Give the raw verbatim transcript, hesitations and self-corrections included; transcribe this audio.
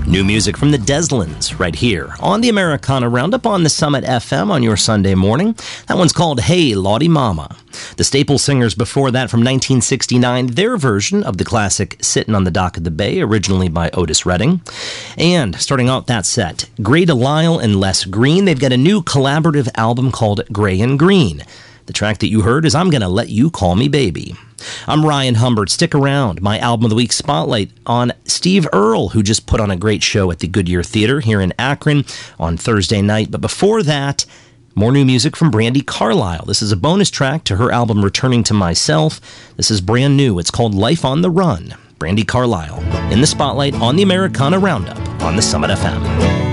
New music from the Deslins right here on the Americana Roundup on the Summit F M on your Sunday morning. That one's called Hey Lawdy Mama. The Staple Singers before that from nineteen sixty-nine, their version of the classic Sittin' on the Dock of the Bay, originally by Otis Redding. And starting out that set, Gray Delisle and Les Green, they've got a new collaborative album called Gray and Green. The track that you heard is I'm Gonna Let You Call Me Baby. I'm Ryan Humbert. Stick around. My Album of the Week spotlight on Steve Earle, who just put on a great show at the Goodyear Theater here in Akron on Thursday night. But before that, more new music from Brandi Carlile. This is a bonus track to her album Returning to Myself. This is brand new. It's called Life on the Run. Brandi Carlile in the spotlight on the Americana Roundup on the Summit F M.